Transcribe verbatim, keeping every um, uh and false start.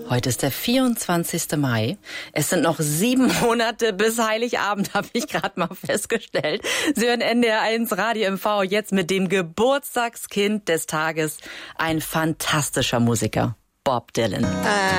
Heute ist der vierundzwanzigste Mai. Es sind noch sieben Monate bis Heiligabend, habe ich gerade mal festgestellt. Sie hören N D R eins Radio M V jetzt mit dem Geburtstagskind des Tages. Ein fantastischer Musiker, Bob Dylan. Äh.